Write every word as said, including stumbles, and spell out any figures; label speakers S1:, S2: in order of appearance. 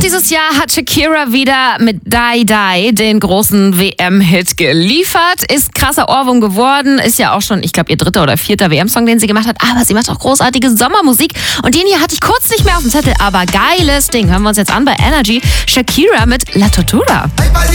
S1: dieses Jahr hat Shakira wieder mit Die Die den großen W M-Hit geliefert. Ist krasser Ohrwurm geworden. Ist ja auch schon, ich glaube, ihr dritter oder vierter W M-Song, den sie gemacht hat. Aber sie macht auch großartige Sommermusik. Und den hier hatte ich kurz nicht mehr auf dem Zettel. Aber geiles Ding. Hören wir uns jetzt an bei Energy. Shakira mit La Tortura.
S2: Hey,